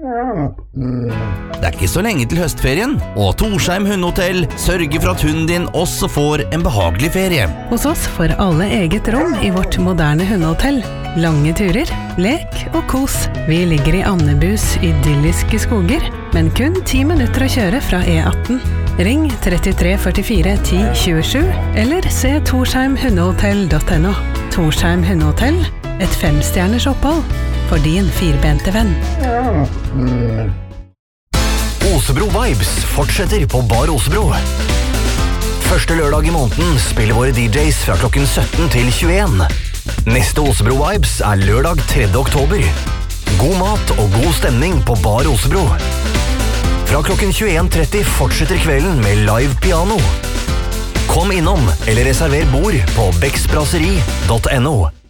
Det ikke så lenge til høstferien, og Torsheim Hundehotell sørger for at hunden din også får en behagelig ferie. Hos oss får alle eget rom i vårt moderne hundehotell. Lange turer, lek og kos. Vi ligger i Andebus idylliske skoger, men kun 10 minutter å kjøre fra E18. Ring 33 44 10 27, eller se torsheimhundehotell.no. Torsheim Hundehotell, et 5-stjerners opphold for din firbente venn. Osebro Vibes fortsetter på Bar Osebro. Første lørdag i måneden spiller våre DJs fra klokken 17 til 21. Neste Osebro Vibes lørdag 3. oktober. God mat og god stemning på Bar Osebro. Fra klokken 21:30 fortsetter kvelden med live piano. Kom innom eller reserver bord på beksbrasserie.no.